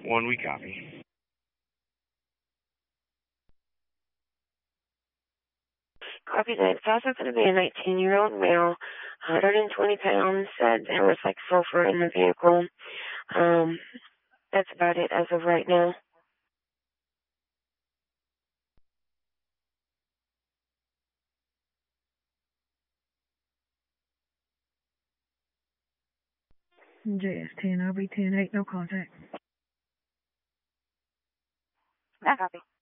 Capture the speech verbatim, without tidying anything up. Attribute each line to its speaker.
Speaker 1: One, we copy.
Speaker 2: Copy that. It's also going to be a nineteen-year-old male, one hundred twenty pounds. Said there was like sulfur in the vehicle. Um, that's about it as of right now.
Speaker 3: J S ten, R B ten eight, no contact.
Speaker 2: I copy.